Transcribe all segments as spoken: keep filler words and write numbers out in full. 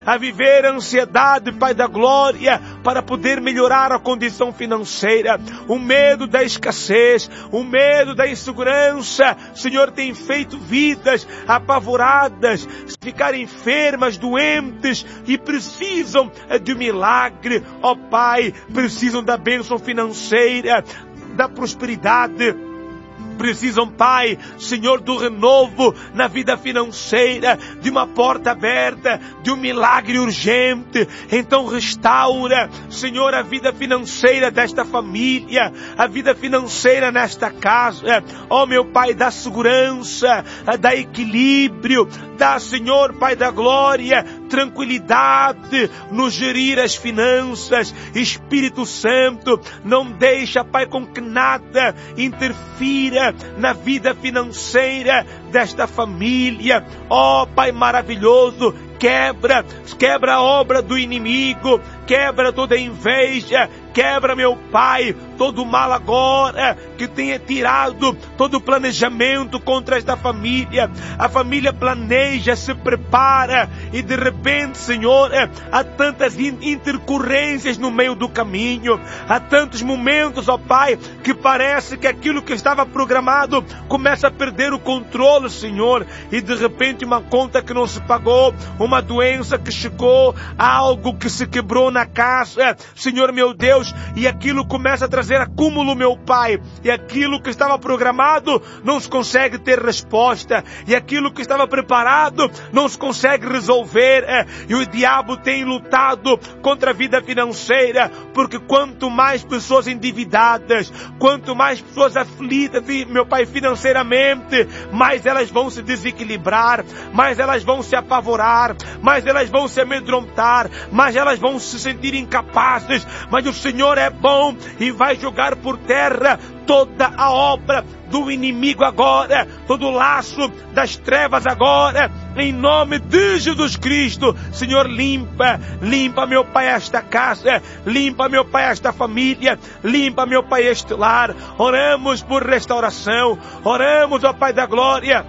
a viver a ansiedade, Pai da glória, para poder melhorar a condição financeira, o medo da escassez, o medo da insegurança, Senhor, tem feito vidas apavoradas, ficar enfermas, doentes e precisam de um milagre, ó Pai, precisam da bênção financeira, da prosperidade. Precisam, Pai, Senhor, do renovo na vida financeira, de uma porta aberta, de um milagre urgente. Então restaura, Senhor, a vida financeira desta família, a vida financeira nesta casa. Ó meu Pai, dá segurança, dá equilíbrio, dá, Senhor, Pai da glória, tranquilidade no gerir as finanças. Espírito Santo, não deixa, Pai, com que nada interfira na vida financeira desta família. Ó Pai maravilhoso, quebra, quebra a obra do inimigo, quebra toda a inveja, quebra, meu Pai, todo o mal agora que tenha tirado todo o planejamento contra esta família. A família planeja, se prepara e de repente, Senhor, há tantas intercorrências no meio do caminho, há tantos momentos, ó Pai, que parece que aquilo que estava programado começa a perder o controle, Senhor, e de repente uma conta que não se pagou, uma doença que chegou, algo que se quebrou na casa, Senhor meu Deus, e aquilo começa a trazer acúmulo, meu Pai, e aquilo que estava programado não se consegue ter resposta, e aquilo que estava preparado não se consegue resolver, é, e o diabo tem lutado contra a vida financeira, porque quanto mais pessoas endividadas, quanto mais pessoas aflitas, meu Pai, financeiramente, mais elas vão se desequilibrar, mais elas vão se apavorar, mais elas vão se amedrontar, mais elas vão se sentir incapazes. Mas o Senhor é bom e vai jogar por terra toda a obra do inimigo agora, todo o laço das trevas agora, em nome de Jesus Cristo. Senhor, limpa, limpa, meu Pai, esta casa, limpa, meu Pai, esta família, limpa, meu Pai, este lar. Oramos por restauração, oramos, ó Pai da glória,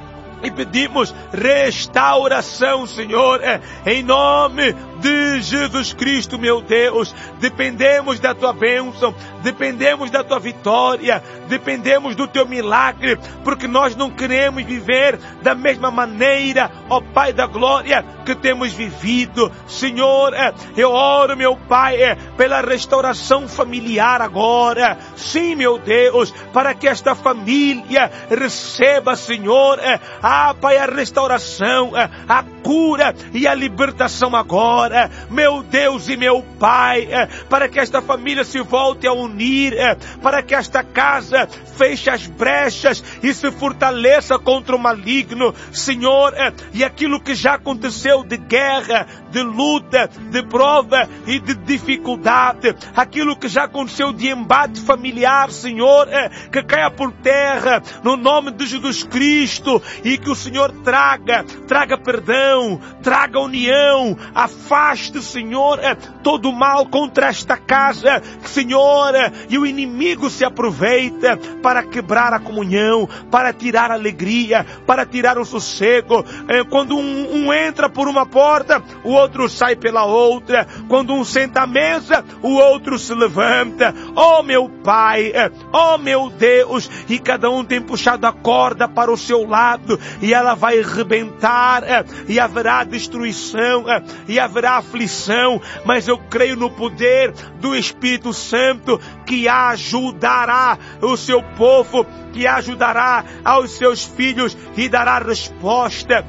e pedimos restauração, Senhor, em nome de Jesus Cristo, meu Deus. Dependemos da Tua bênção, dependemos da Tua vitória, dependemos do Teu milagre, porque nós não queremos viver da mesma maneira, ó Pai da glória, que temos vivido. Senhor, eu oro, meu Pai, pela restauração familiar agora. Sim, meu Deus, para que esta família receba, Senhor, ah, Pai, a restauração, a cura e a libertação agora. Meu Deus e meu Pai, para que esta família se volte a unir, para que esta casa feche as brechas e se fortaleça contra o maligno, Senhor, e aquilo que já aconteceu de guerra, de luta, de prova e de dificuldade, aquilo que já aconteceu de embate familiar, Senhor, que caia por terra no nome de Jesus Cristo, e que o Senhor traga, traga perdão, traga união, afaste, Senhor, todo o mal contra esta casa, Senhor, e o inimigo se aproveita para quebrar a comunhão, para tirar a alegria, para tirar o sossego. Quando um, um entra por uma porta, o outro sai pela outra. Quando um senta à mesa, o outro se levanta. Oh meu Pai, oh meu Deus, e cada um tem puxado a corda para o seu lado, e ela vai arrebentar, e haverá destruição, e haverá aflição, mas eu creio no poder do Espírito Santo, que ajudará o seu povo, que ajudará aos seus filhos e dará resposta.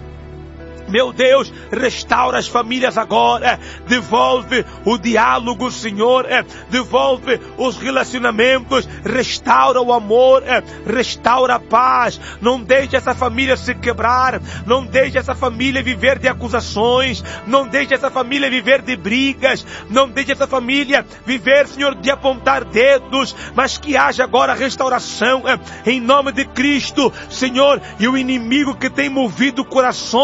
Meu Deus, restaura as famílias agora, devolve o diálogo, Senhor, devolve os relacionamentos, restaura o amor, restaura a paz. Não deixe essa família se quebrar, não deixe essa família viver de acusações, não deixe essa família viver de brigas, não deixe essa família viver, Senhor, de apontar dedos, mas que haja agora restauração, em nome de Cristo, Senhor. E o inimigo que tem movido corações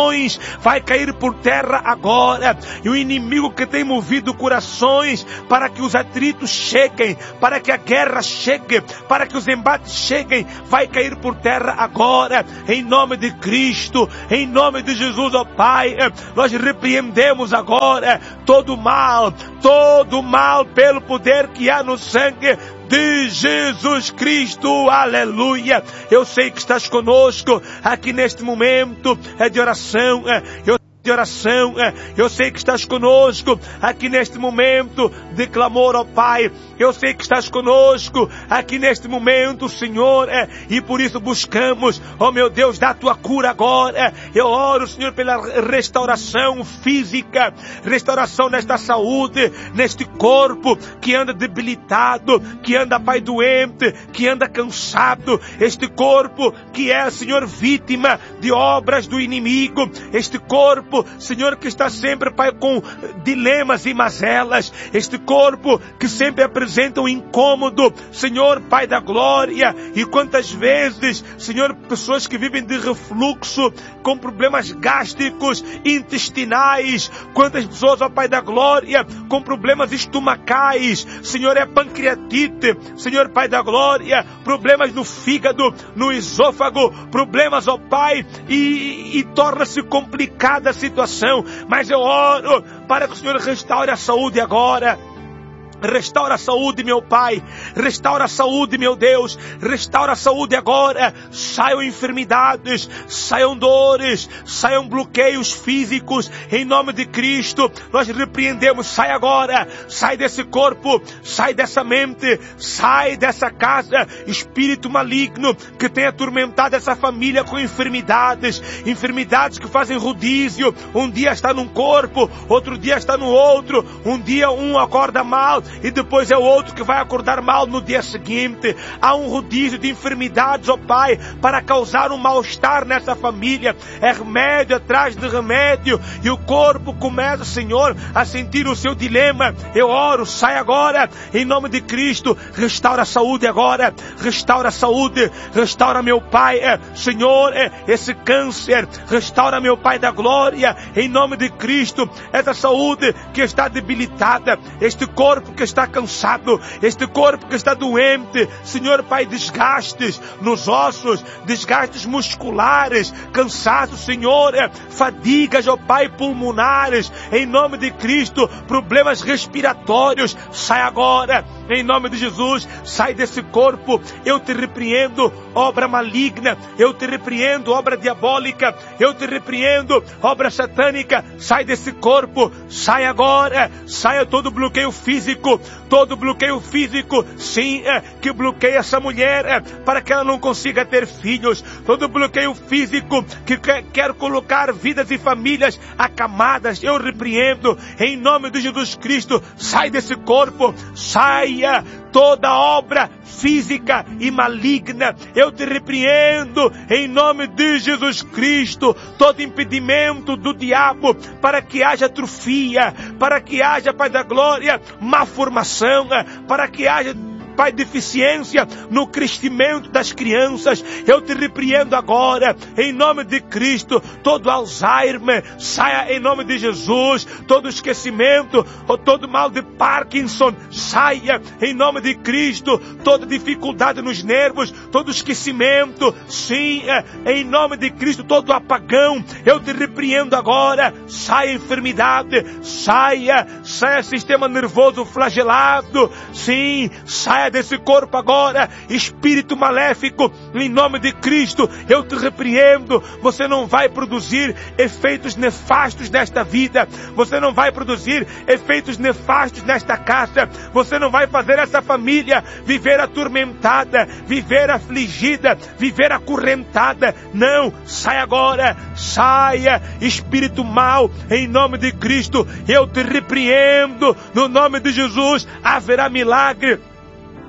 vai cair por terra agora. E o inimigo que tem movido corações para que os atritos cheguem, para que a guerra chegue, para que os embates cheguem, vai cair por terra agora, em nome de Cristo, em nome de Jesus, ó Pai. Nós repreendemos agora todo mal, todo mal pelo poder que há no sangue de Jesus Cristo, aleluia. Eu sei que estás conosco aqui neste momento é de oração, eu de oração, eu sei que estás conosco aqui neste momento de clamor, ó Pai. Eu sei que estás conosco aqui neste momento, Senhor, e por isso buscamos, ó meu Deus, da tua cura agora. Eu oro, Senhor, pela restauração física, restauração nesta saúde, neste corpo que anda debilitado, que anda, Pai, doente, que anda cansado, este corpo que é, Senhor, vítima de obras do inimigo, este corpo, Senhor, que está sempre, Pai, com dilemas e mazelas, este corpo que sempre apresenta um incômodo, Senhor, Pai da glória. E quantas vezes, Senhor, pessoas que vivem de refluxo, com problemas gástricos, intestinais, quantas pessoas, ó Pai da glória, com problemas estomacais, Senhor, é pancreatite, Senhor, Pai da glória, problemas no fígado, no esôfago, problemas, ó Pai, e, e torna-se complicada a situação, mas eu oro para que o Senhor restaure a saúde agora. Restaura a saúde, meu Pai. Restaura a saúde, meu Deus. Restaura a saúde agora. Saiam enfermidades, saiam dores, saiam bloqueios físicos. Em nome de Cristo, nós repreendemos. Sai agora. Sai desse corpo. Sai dessa mente. Sai dessa casa. Espírito maligno que tem atormentado essa família com enfermidades. Enfermidades que fazem rodízio. Um dia está num corpo, outro dia está no outro. Um dia um acorda mal e depois é o outro que vai acordar mal no dia seguinte. Há um rodízio de enfermidades, ó Pai, para causar um mal-estar nessa família. É remédio atrás de remédio e o corpo começa, Senhor, a sentir o seu dilema. Eu oro, sai agora, em nome de Cristo. Restaura a saúde agora, restaura a saúde, restaura, meu Pai, é, Senhor, é, esse câncer, restaura, meu Pai da glória, em nome de Cristo, essa saúde que está debilitada, este corpo que está cansado, este corpo que está doente, Senhor, Pai, desgastes nos ossos, desgastes musculares, cansaço, Senhor, fadigas, ó Pai, pulmonares, em nome de Cristo, problemas respiratórios, sai agora, em nome de Jesus, sai desse corpo. Eu te repreendo, obra maligna, eu te repreendo, obra diabólica, eu te repreendo, obra satânica, sai desse corpo, sai agora, saia todo bloqueio físico, todo bloqueio físico, sim, é, que bloqueia essa mulher, é, para que ela não consiga ter filhos, todo bloqueio físico que quer, quer colocar vidas e famílias acamadas, eu repreendo, em nome de Jesus Cristo, sai desse corpo, saia toda obra física e maligna, eu te repreendo, em nome de Jesus Cristo, todo impedimento do diabo, para que haja atrofia, para que haja, Pai da glória, má formação, para que haja, Pai, deficiência no crescimento das crianças, eu te repreendo agora, em nome de Cristo, todo Alzheimer, saia em nome de Jesus, todo esquecimento, ou todo mal de Parkinson, saia em nome de Cristo, toda dificuldade nos nervos, todo esquecimento, sim, em nome de Cristo, todo apagão, eu te repreendo agora, saia enfermidade, saia, saia sistema nervoso flagelado, sim, saia desse corpo agora, espírito maléfico, em nome de Cristo, eu te repreendo. Você não vai produzir efeitos nefastos nesta vida, você não vai produzir efeitos nefastos nesta casa, você não vai fazer essa família viver atormentada, viver afligida, viver acorrentada. Não, sai agora, saia, espírito mau, em nome de Cristo, eu te repreendo, no nome de Jesus. Haverá milagre,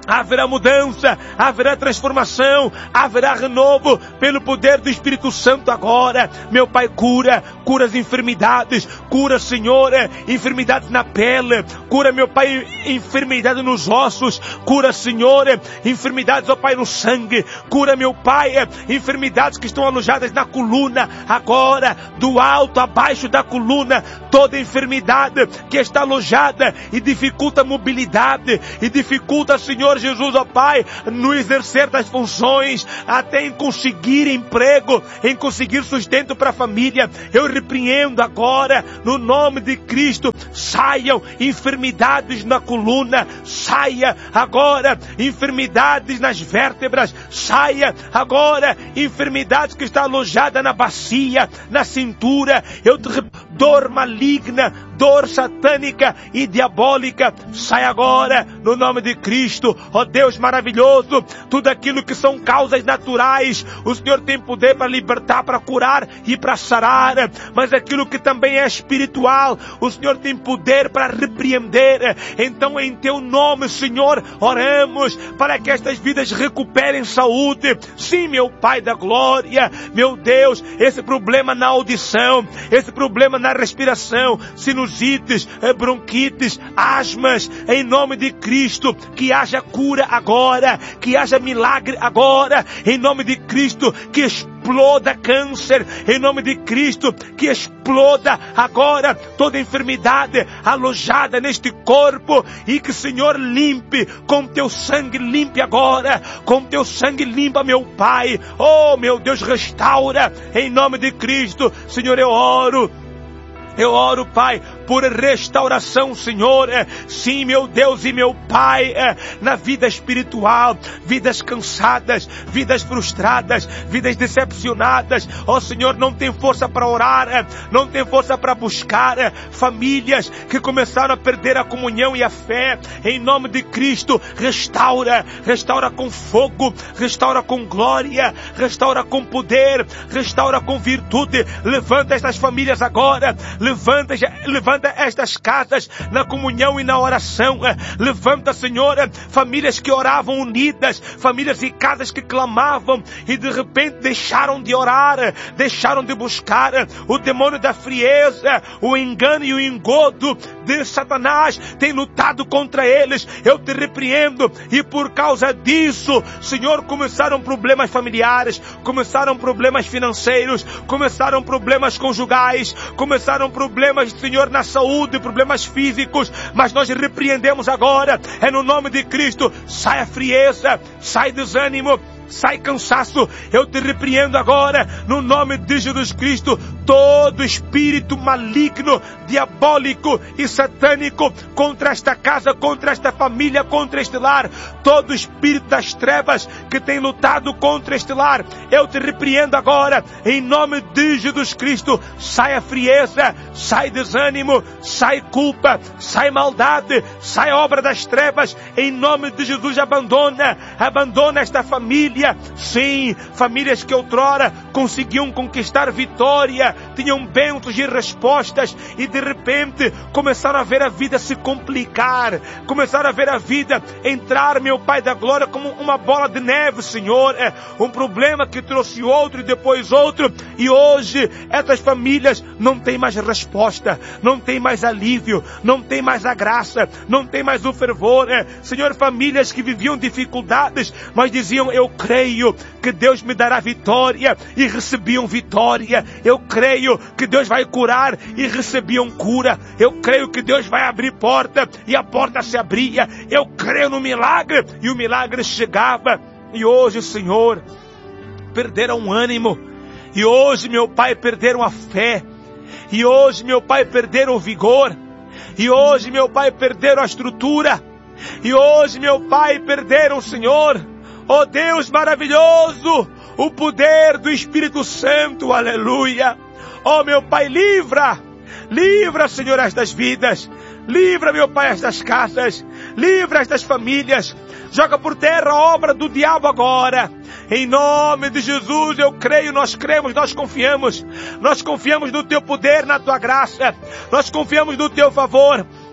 haverá mudança, haverá transformação, haverá renovo pelo poder do Espírito Santo agora. Meu Pai, cura, cura as enfermidades, cura, Senhor, enfermidades na pele, cura, meu Pai, enfermidade nos ossos, cura, Senhor, enfermidades, ó Pai, no sangue, cura, meu Pai, enfermidades que estão alojadas na coluna, agora, do alto, abaixo da coluna, toda enfermidade que está alojada e dificulta a mobilidade, e dificulta, Senhor Jesus, ó Pai, no exercer das funções, até em conseguir emprego, em conseguir sustento para a família. Eu repreendo agora, no nome de Cristo, saiam enfermidades na coluna, saia agora enfermidades nas vértebras, saia agora enfermidades que está alojada na bacia, na cintura. Eu te dor maligna, dor satânica e diabólica, sai agora no nome de Cristo. Ó Deus maravilhoso, tudo aquilo que são causas naturais, o Senhor tem poder para libertar, para curar e para sarar, mas aquilo que também é espiritual, o Senhor tem poder para repreender. Então, em teu nome, Senhor, oramos para que estas vidas recuperem saúde. Sim, meu Pai da glória, meu Deus, esse problema na audição, esse problema na respiração, sinusites, bronquites, asmas, em nome de Cristo, que haja cura agora, que haja milagre agora, em nome de Cristo, que exploda câncer, em nome de Cristo, que exploda agora toda enfermidade alojada neste corpo, e que, Senhor, limpe com teu sangue, limpe agora, com teu sangue limpa, meu Pai. Oh, meu Deus, restaura, em nome de Cristo. Senhor, eu oro, eu oro, Pai, por restauração, Senhor. Sim, meu Deus e meu Pai, na vida espiritual, vidas cansadas, vidas frustradas, vidas decepcionadas. Ó Senhor, não tem força para orar, não tem força para buscar. Famílias que começaram a perder a comunhão e a fé, em nome de Cristo, restaura, restaura com fogo, restaura com glória, restaura com poder, restaura com virtude. Levanta estas famílias agora, levanta, levanta estas casas na comunhão e na oração. Levanta, Senhor, famílias que oravam unidas, famílias e casas que clamavam e de repente deixaram de orar, deixaram de buscar. O demônio da frieza, o engano e o engodo de Satanás tem lutado contra eles. Eu te repreendo, e por causa disso, Senhor, começaram problemas familiares, começaram problemas financeiros, começaram problemas conjugais, começaram problemas, Senhor, na saúde, problemas físicos, mas nós repreendemos agora, é no nome de Cristo. Sai a frieza, sai desânimo, sai cansaço. Eu te repreendo agora, no nome de Jesus Cristo, todo espírito maligno, diabólico e satânico contra esta casa, contra esta família, contra este lar. Todo espírito das trevas que tem lutado contra este lar, eu te repreendo agora, em nome de Jesus Cristo. Sai a frieza, sai desânimo, sai culpa, sai maldade, sai obra das trevas, em nome de Jesus. Abandona, abandona esta família. Sim, famílias que outrora conseguiam conquistar vitória, tinham bênçãos e respostas, e de repente começaram a ver a vida se complicar, começaram a ver a vida entrar, meu Pai da glória, como uma bola de neve, Senhor. É um problema que trouxe outro e depois outro, e hoje essas famílias não têm mais resposta, não tem mais alívio, não tem mais a graça, não tem mais o fervor. É, Senhor, famílias que viviam dificuldades, mas diziam: eu creio que Deus me dará vitória, e recebiam vitória. Eu creio que Deus vai curar, e recebiam cura. Eu creio que Deus vai abrir porta, e a porta se abria. Eu creio no milagre, e o milagre chegava. E hoje, Senhor, perderam o ânimo, e hoje, meu Pai, perderam a fé, e hoje, meu Pai, perderam o vigor, e hoje, meu Pai, perderam a estrutura, e hoje, meu Pai, perderam, Senhor, ó Deus maravilhoso, o poder do Espírito Santo. Aleluia. Ó meu Pai, livra, livra, Senhor, estas vidas, livra, meu Pai, estas casas, livra estas famílias, joga por terra a obra do diabo agora, em nome de Jesus. Eu creio, nós cremos, nós confiamos, nós confiamos no Teu poder, na Tua graça, nós confiamos no Teu favor.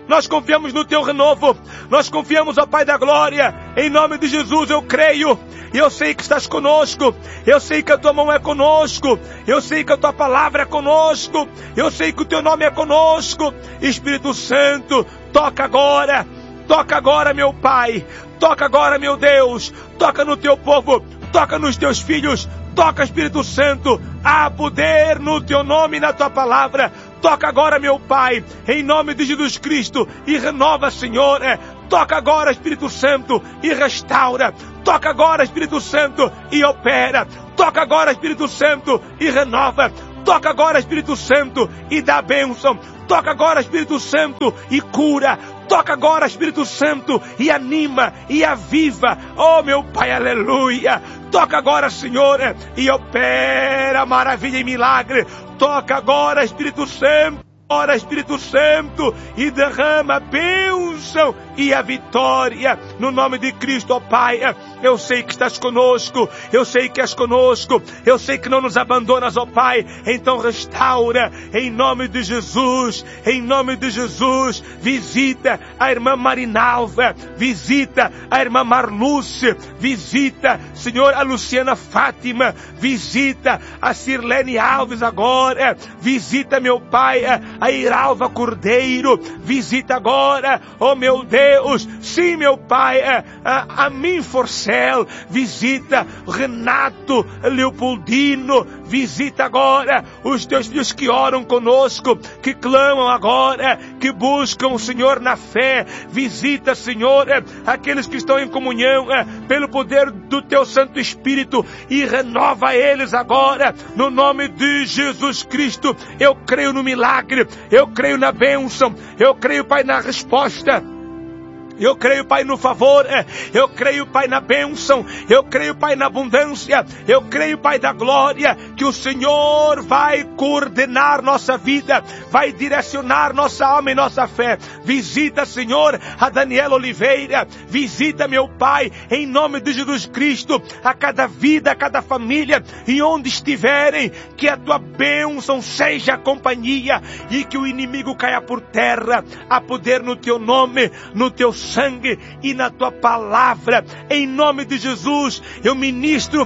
Nós confiamos no Teu renovo. Nós confiamos, ó Pai da glória. Em nome de Jesus eu creio. E eu sei que estás conosco. Eu sei que a Tua mão é conosco. Eu sei que a Tua palavra é conosco. Eu sei que o Teu nome é conosco. Espírito Santo, toca agora. Toca agora, meu Pai. Toca agora, meu Deus. Toca no Teu povo. Toca nos Teus filhos. Toca, Espírito Santo. Há poder no Teu nome e na Tua palavra. Toca agora, meu Pai, em nome de Jesus Cristo, e renova, Senhor. Toca agora, Espírito Santo, e restaura. Toca agora, Espírito Santo, e opera. Toca agora, Espírito Santo, e renova. Toca agora, Espírito Santo, e dá bênção. Toca agora, Espírito Santo, e cura. Toca agora, Espírito Santo, e anima, e aviva. Oh, meu Pai, aleluia. Toca agora, Senhor, e opera maravilha e milagre. Toca agora, Espírito Santo. Ora, Espírito Santo, e derrama a bênção e a vitória no nome de Cristo, ó Pai. Eu sei que estás conosco, eu sei que és conosco, eu sei que não nos abandonas, ó Pai. Então restaura em nome de Jesus, em nome de Jesus. Visita a irmã Marinalva, visita a irmã Marlúcia, visita, Senhor, a Luciana Fátima, visita a Sirlene Alves agora, visita, meu Pai, a Iralva Cordeiro, visita agora, oh meu Deus, sim, meu Pai, a, a mim Forcel, visita Renato Leopoldino, visita agora os teus filhos que oram conosco, que clamam agora, que buscam o Senhor na fé. Visita, Senhor, aqueles que estão em comunhão pelo poder do teu Santo Espírito, e renova eles agora no nome de Jesus Cristo. Eu creio no milagre, eu creio na bênção, eu creio, Pai, na resposta. Eu creio, Pai, no favor. Eu creio, Pai, na bênção. Eu creio, Pai, na abundância. Eu creio, Pai da glória, que o Senhor vai coordenar nossa vida, vai direcionar nossa alma e nossa fé. Visita, Senhor, a Daniela Oliveira. Visita, meu Pai, em nome de Jesus Cristo, a cada vida, a cada família, e onde estiverem, que a tua bênção seja a companhia e que o inimigo caia por terra. Há poder no teu nome, no teu sangue e na tua palavra. Em nome de Jesus, eu ministro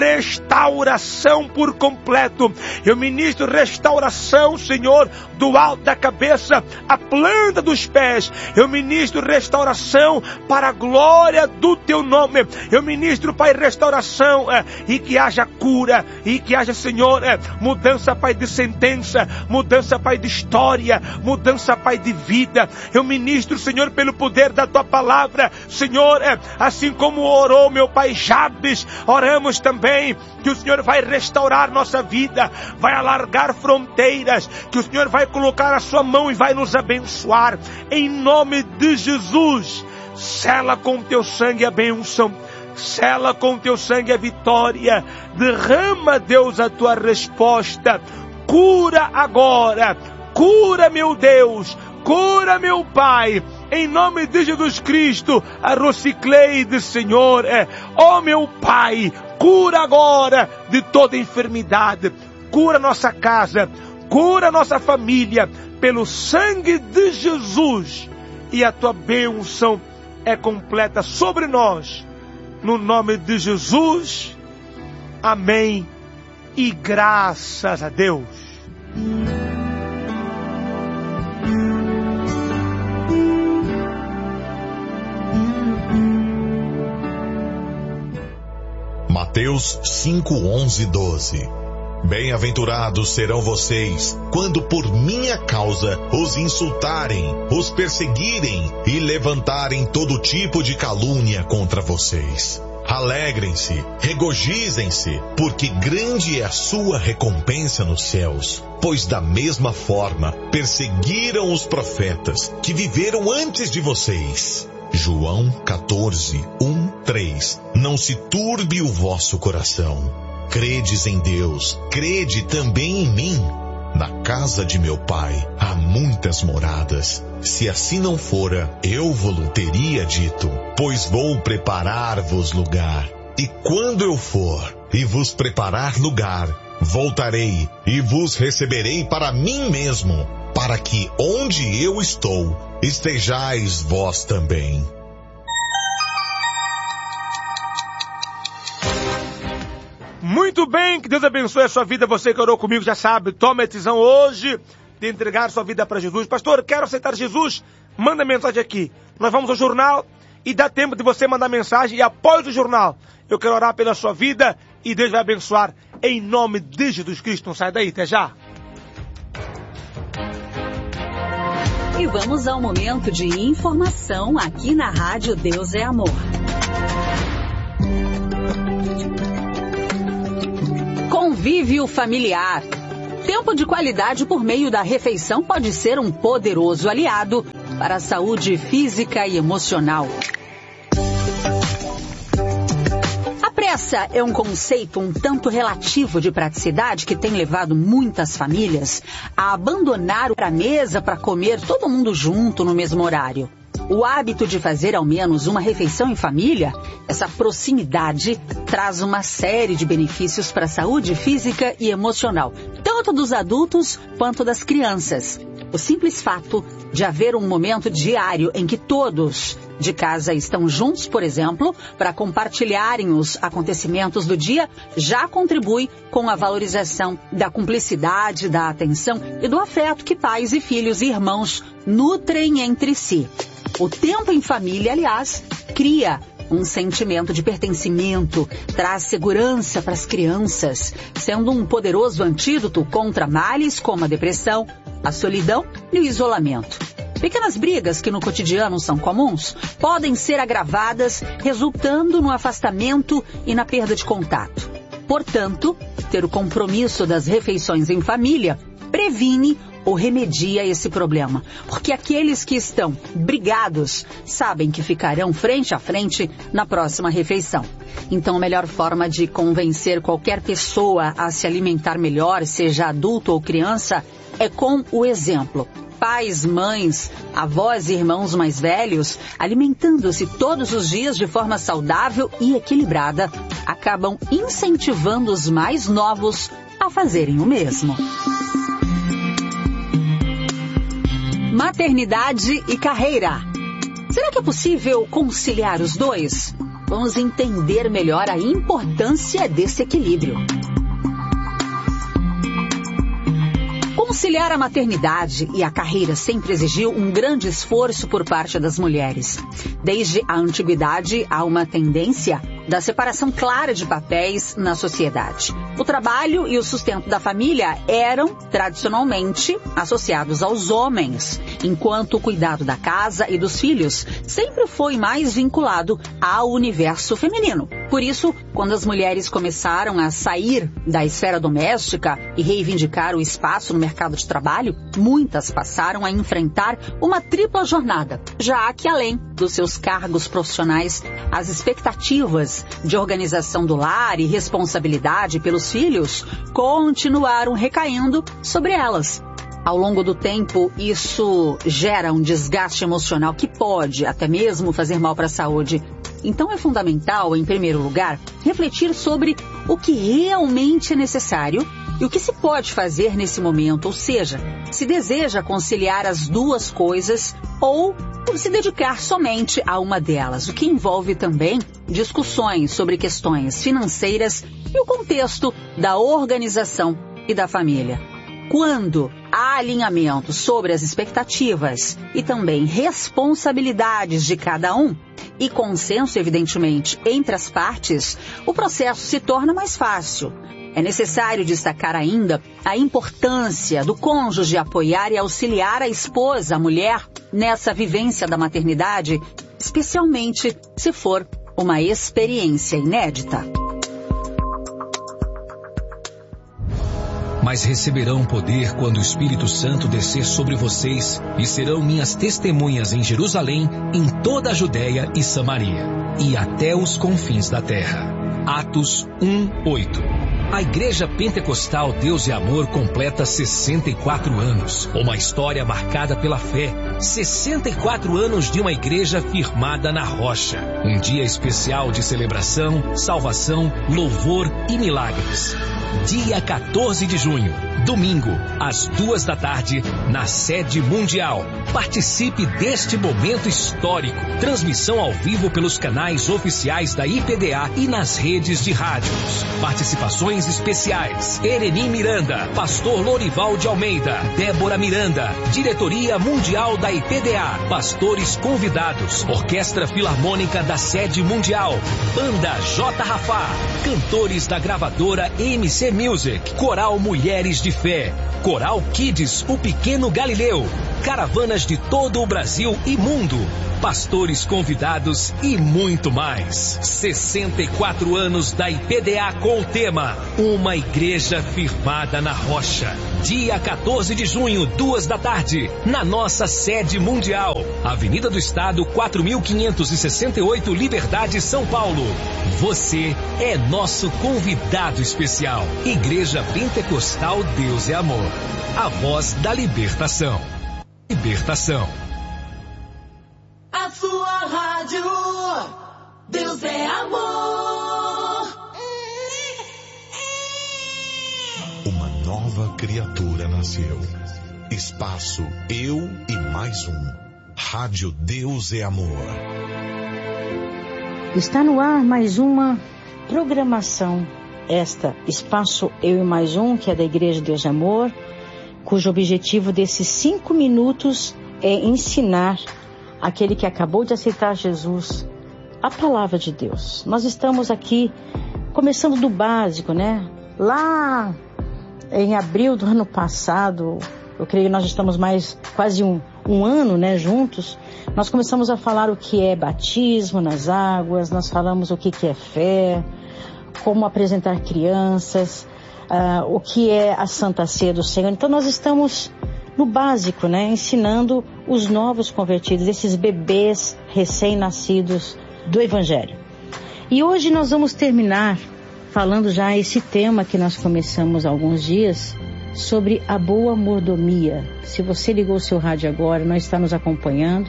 restauração por completo. Eu ministro restauração, Senhor, do alto da cabeça à planta dos pés. Eu ministro restauração para a glória do teu nome. Eu ministro, Pai, restauração, é, e que haja cura, e que haja, Senhor, é, mudança, Pai, de sentença, mudança, Pai, de história, mudança, Pai, de vida. Eu ministro, Senhor, pelo poder da tua palavra, Senhor, é, assim como orou meu Pai Jabes, oramos também que o Senhor vai restaurar nossa vida, vai alargar fronteiras, que o Senhor vai colocar a sua mão e vai nos abençoar, em nome de Jesus. Sela com teu sangue a bênção, sela com teu sangue a vitória, derrama, Deus, a tua resposta, cura agora, cura, meu Deus, cura, meu Pai, em nome de Jesus Cristo, a Rocicleide, Senhor, é, ó meu Pai, cura agora de toda enfermidade, cura nossa casa, cura nossa família, pelo sangue de Jesus, e a tua bênção é completa sobre nós, no nome de Jesus, amém, e graças a Deus. Mateus cinco, onze, doze. Bem-aventurados serão vocês, quando por minha causa os insultarem, os perseguirem e levantarem todo tipo de calúnia contra vocês. Alegrem-se, regozijem-se, porque grande é a sua recompensa nos céus. Pois da mesma forma perseguiram os profetas que viveram antes de vocês. João quatorze, um, três. Não se turbe o vosso coração. Credes em Deus, crede também em mim. Na casa de meu Pai há muitas moradas. Se assim não fora, eu vos teria dito, pois vou preparar-vos lugar. E quando eu for e vos preparar lugar, voltarei e vos receberei para mim mesmo, para que onde eu estou, estejais vós também. Muito bem, que Deus abençoe a sua vida. Você que orou comigo já sabe, tome a decisão hoje de entregar sua vida para Jesus. Pastor, quero aceitar Jesus? Manda mensagem aqui. Nós vamos ao jornal e dá tempo de você mandar mensagem, e após o jornal, eu quero orar pela sua vida e Deus vai abençoar em nome de Jesus Cristo. Não sai daí, até já. E vamos ao momento de informação aqui na Rádio Deus é Amor. Convívio familiar. Tempo de qualidade por meio da refeição pode ser um poderoso aliado para a saúde física e emocional. A pressa é um conceito um tanto relativo de praticidade que tem levado muitas famílias a abandonar a mesa para comer todo mundo junto no mesmo horário. O hábito de fazer ao menos uma refeição em família, essa proximidade, traz uma série de benefícios para a saúde física e emocional, tanto dos adultos quanto das crianças. O simples fato de haver um momento diário em que todos de casa estão juntos, por exemplo, para compartilharem os acontecimentos do dia, já contribui com a valorização da cumplicidade, da atenção e do afeto que pais e filhos e irmãos nutrem entre si. O tempo em família, aliás, cria um sentimento de pertencimento, traz segurança para as crianças, sendo um poderoso antídoto contra males como a depressão, a solidão e o isolamento. Pequenas brigas que no cotidiano são comuns podem ser agravadas, resultando no afastamento e na perda de contato. Portanto, ter o compromisso das refeições em família previne ou remedia esse problema, porque aqueles que estão brigados sabem que ficarão frente a frente na próxima refeição. Então, a melhor forma de convencer qualquer pessoa a se alimentar melhor, seja adulto ou criança, é com o exemplo. Pais, mães, avós e irmãos mais velhos, alimentando-se todos os dias de forma saudável e equilibrada, acabam incentivando os mais novos a fazerem o mesmo. Maternidade e carreira. Será que é possível conciliar os dois? Vamos entender melhor a importância desse equilíbrio. Conciliar a maternidade e a carreira sempre exigiu um grande esforço por parte das mulheres. Desde a antiguidade, há uma tendência da separação clara de papéis na sociedade. O trabalho e o sustento da família eram, tradicionalmente, associados aos homens, enquanto o cuidado da casa e dos filhos sempre foi mais vinculado ao universo feminino. Por isso, quando as mulheres começaram a sair da esfera doméstica e reivindicar o espaço no mercado de trabalho, muitas passaram a enfrentar uma tripla jornada, já que além dos seus cargos profissionais, as expectativas de organização do lar e responsabilidade pelos filhos continuaram recaindo sobre elas. Ao longo do tempo, isso gera um desgaste emocional que pode até mesmo fazer mal para a saúde. Então é fundamental, em primeiro lugar, refletir sobre o que realmente é necessário e o que se pode fazer nesse momento, ou seja, se deseja conciliar as duas coisas ou se dedicar somente a uma delas, o que envolve também discussões sobre questões financeiras e o contexto da organização e da família. Quando há alinhamento sobre as expectativas e também responsabilidades de cada um, e consenso, evidentemente, entre as partes, o processo se torna mais fácil. É necessário destacar ainda a importância do cônjuge apoiar e auxiliar a esposa, a mulher, nessa vivência da maternidade, especialmente se for uma experiência inédita. Mas receberão poder quando o Espírito Santo descer sobre vocês e serão minhas testemunhas em Jerusalém, em toda a Judéia e Samaria, e até os confins da terra. Atos um, oito. A Igreja Pentecostal Deus e Amor completa sessenta e quatro anos. Uma história marcada pela fé. sessenta e quatro anos de uma igreja firmada na rocha. Um dia especial de celebração, salvação, louvor e milagres. Dia quatorze de junho, domingo, às duas da tarde, na sede mundial. Participe deste momento histórico. Transmissão ao vivo pelos canais oficiais da I P D A e nas redes de rádios. Participações especiais: Ereni Miranda, Pastor Lorival de Almeida, Débora Miranda, Diretoria Mundial da I P D A, pastores convidados, Orquestra Filarmônica da Sede Mundial, Banda J. Rafá, cantores da gravadora M C Music, Coral Mulheres de Fé, Coral Kids, o Pequeno Galileu, caravanas de todo o Brasil e mundo, pastores convidados e muito mais. sessenta e quatro anos da I P D A com o tema Uma Igreja Firmada na Rocha. Dia quatorze de junho, duas da tarde, na nossa sede mundial. Avenida do Estado, quatro mil quinhentos e sessenta e oito, Liberdade, São Paulo. Você é nosso convidado especial. Igreja Pentecostal Deus é Amor. A voz da libertação. Libertação. A sua rádio, Deus é amor. Uma nova criatura nasceu. Espaço Eu e Mais Um. Rádio Deus é Amor. Está no ar mais uma programação. Esta, Espaço Eu e Mais Um, que é da Igreja Deus é Amor, cujo objetivo desses cinco minutos é ensinar aquele que acabou de aceitar Jesus a palavra de Deus. Nós estamos aqui começando do básico, né? Lá em abril do ano passado, eu creio que nós estamos mais quase um, um ano, né, juntos. Nós começamos a falar o que é batismo nas águas, nós falamos o que, que é fé, como apresentar crianças, uh, o que é a Santa Ceia do Senhor. Então nós estamos no básico, né, ensinando os novos convertidos, esses bebês recém-nascidos do Evangelho. E hoje nós vamos terminar falando já esse tema que nós começamos há alguns dias, sobre a boa mordomia. Se você ligou o seu rádio agora, não está nos acompanhando,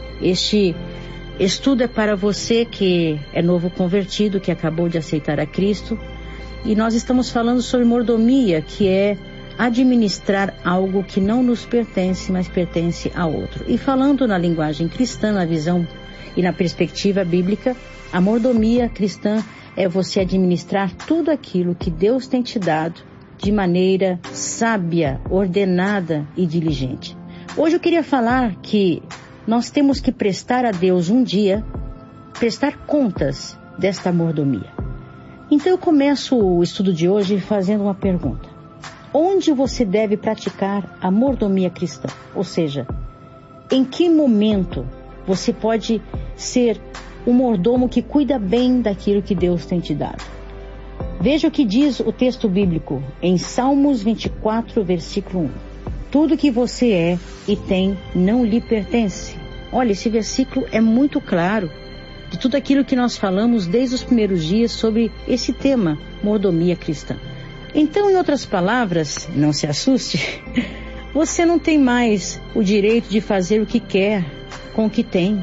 este estudo é para você que é novo convertido, que acabou de aceitar a Cristo, e nós estamos falando sobre mordomia, que é administrar algo que não nos pertence, mas pertence a outro. E falando na linguagem cristã, na visão e na perspectiva bíblica, a mordomia cristã é você administrar tudo aquilo que Deus tem te dado de maneira sábia, ordenada e diligente. Hoje eu queria falar que nós temos que prestar a Deus um dia, prestar contas desta mordomia. Então eu começo o estudo de hoje fazendo uma pergunta. Onde você deve praticar a mordomia cristã? Ou seja, em que momento você pode ser um mordomo que cuida bem daquilo que Deus tem te dado? Veja o que diz o texto bíblico em Salmos vinte e quatro, versículo um. Tudo que você é e tem não lhe pertence. Olha, esse versículo é muito claro de tudo aquilo que nós falamos desde os primeiros dias sobre esse tema, mordomia cristã. Então, em outras palavras, não se assuste, você não tem mais o direito de fazer o que quer com o que tem.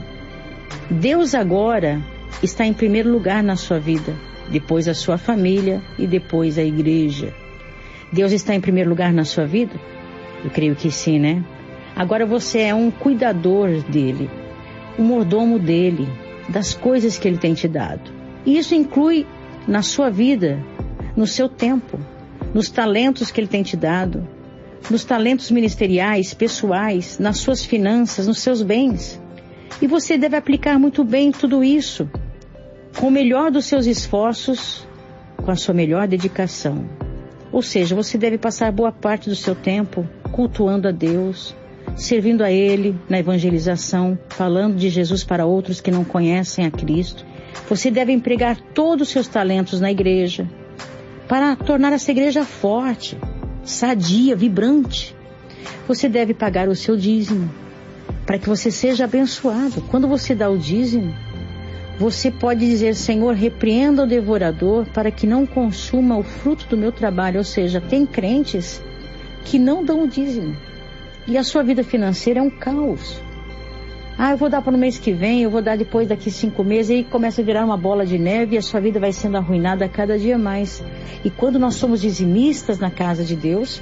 Deus agora está em primeiro lugar na sua vida, depois a sua família e depois a igreja. Deus está em primeiro lugar na sua vida? Eu creio que sim, né? Agora você é um cuidador dele, um mordomo dele, das coisas que ele tem te dado. E isso inclui na sua vida, no seu tempo, nos talentos que ele tem te dado, nos talentos ministeriais, pessoais, nas suas finanças, nos seus bens. E você deve aplicar muito bem tudo isso, com o melhor dos seus esforços, com a sua melhor dedicação. Ou seja, você deve passar boa parte do seu tempo cultuando a Deus, servindo a Ele na evangelização, falando de Jesus para outros que não conhecem a Cristo. Você deve empregar todos os seus talentos na igreja, para tornar essa igreja forte, sadia, vibrante. Você deve pagar o seu dízimo, para que você seja abençoado. Quando você dá o dízimo, você pode dizer: Senhor, repreenda o devorador para que não consuma o fruto do meu trabalho. Ou seja, tem crentes que não dão o dízimo. E a sua vida financeira é um caos. Ah, eu vou dar para no mês que vem, eu vou dar depois daqui cinco meses, e aí começa a virar uma bola de neve e a sua vida vai sendo arruinada a cada dia mais. E quando nós somos dizimistas na casa de Deus,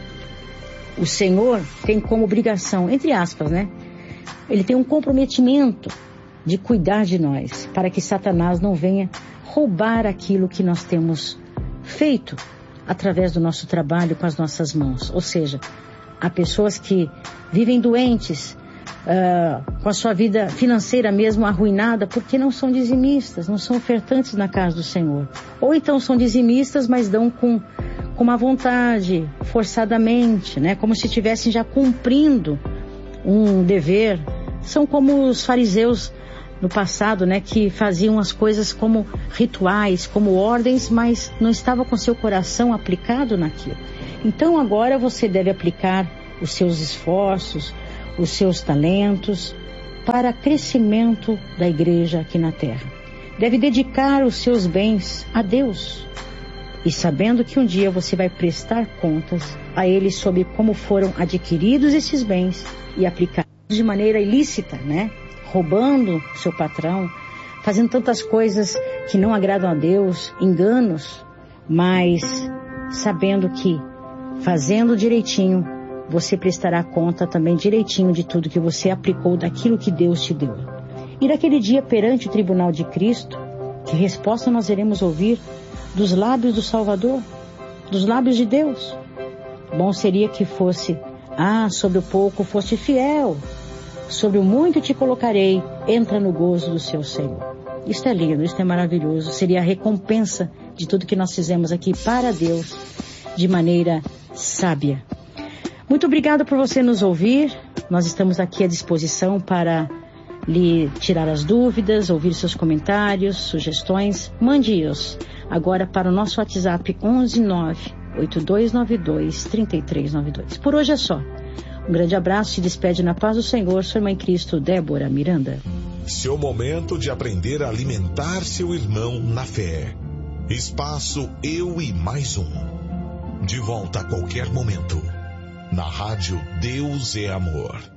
o Senhor tem como obrigação, entre aspas, né? Ele tem um comprometimento de cuidar de nós, para que Satanás não venha roubar aquilo que nós temos feito através do nosso trabalho com as nossas mãos. Ou seja, há pessoas que vivem doentes, uh, com a sua vida financeira mesmo arruinada, porque não são dizimistas, não são ofertantes na casa do Senhor. Ou então são dizimistas, mas dão com, com uma vontade, forçadamente, né? Como se estivessem já cumprindo um dever. São como os fariseus no passado, né, que faziam as coisas como rituais, como ordens, mas não estava com seu coração aplicado naquilo. Então agora você deve aplicar os seus esforços, os seus talentos para crescimento da igreja aqui na terra. Deve dedicar os seus bens a Deus e sabendo que um dia você vai prestar contas a Ele sobre como foram adquiridos esses bens e aplicados de maneira ilícita, né? Roubando seu patrão, fazendo tantas coisas que não agradam a Deus, enganos, mas sabendo que fazendo direitinho, você prestará conta também direitinho de tudo que você aplicou daquilo que Deus te deu. E naquele dia perante o tribunal de Cristo, que resposta nós iremos ouvir dos lábios do Salvador, dos lábios de Deus? Bom seria que fosse, ah, sobre o pouco foste fiel, sobre o muito te colocarei, entra no gozo do seu Senhor. Isto é lindo, isto é maravilhoso. Seria a recompensa de tudo que nós fizemos aqui para Deus, de maneira sábia. Muito obrigada por você nos ouvir. Nós estamos aqui à disposição para lhe tirar as dúvidas, ouvir seus comentários, sugestões. Mande-os agora para o nosso WhatsApp onze nove oito dois nove dois três três nove dois. Por hoje é só. Um grande abraço, se despede na paz do Senhor, sua irmã em Cristo, Débora Miranda. Seu momento de aprender a alimentar seu irmão na fé. Espaço Eu e Mais Um. De volta a qualquer momento. Na rádio Deus é Amor.